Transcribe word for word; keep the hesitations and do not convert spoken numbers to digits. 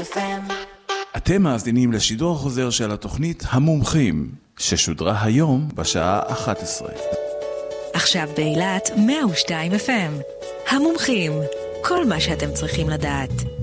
אף אם. אתם מאזינים לשידור החוזר של התוכנית המומחים, ששודרה היום בשעה אחת עשרה. עכשיו באילת מאה ושתיים אף אם. המומחים, כל מה שאתם צריכים לדעת.